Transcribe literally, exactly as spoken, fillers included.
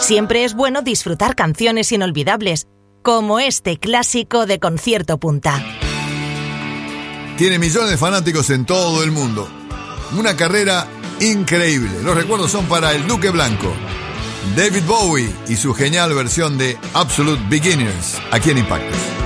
siempre es bueno disfrutar canciones inolvidables, como este clásico de Concierto Punta. Tiene millones de fanáticos en todo el mundo. Una carrera increíble. Los recuerdos son para el Duque Blanco, David Bowie y su genial versión de Absolute Beginners, aquí en Impacto.